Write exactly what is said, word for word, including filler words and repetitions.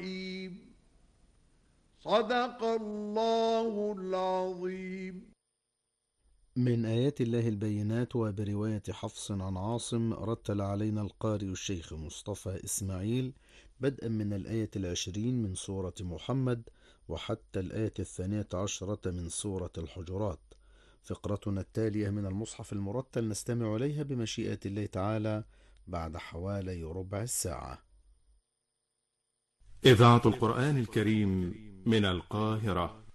الرحيم. صدق الله العظيم. من آيات الله البينات، وبرواية حفص عن عاصم رتل علينا القارئ الشيخ مصطفى إسماعيل بدءا من الآية العشرين من سورة محمد وحتى الآية الثانية عشرة من سورة الحجرات. فقرتنا التالية من المصحف المرتل نستمع إليها بمشيئة الله تعالى بعد حوالي ربع الساعة. إذاعة القرآن الكريم من القاهرة.